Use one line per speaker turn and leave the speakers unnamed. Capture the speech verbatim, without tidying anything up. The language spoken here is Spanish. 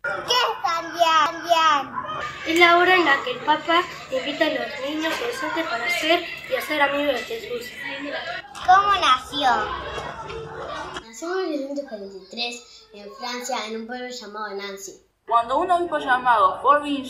¿Qué es San Juan?
Es la hora en la que el Papa invita a los niños y adolescentes para ser y hacer amigos de Jesús.
¿Cómo nació?
Nació en mil novecientos cuarenta y tres en Francia, en un pueblo llamado Nancy.
Cuando un obispo llamado Forbin